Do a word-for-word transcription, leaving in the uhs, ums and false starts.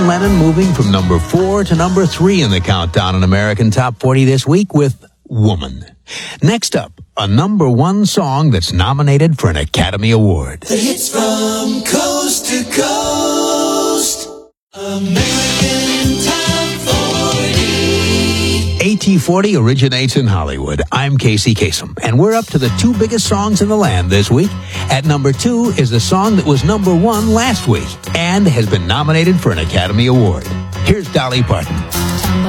Lennon moving from number four to number three in the countdown in American Top forty this week with Woman. Next up, a number one song that's nominated for an Academy Award. The hits from coast to coast. American Top forty. A T forty originates in Hollywood. I'm Casey Kasem, and we're up to the two biggest songs in the land this week. At number two is the song that was number one last week and has been nominated for an Academy Award. Here's Dolly Parton.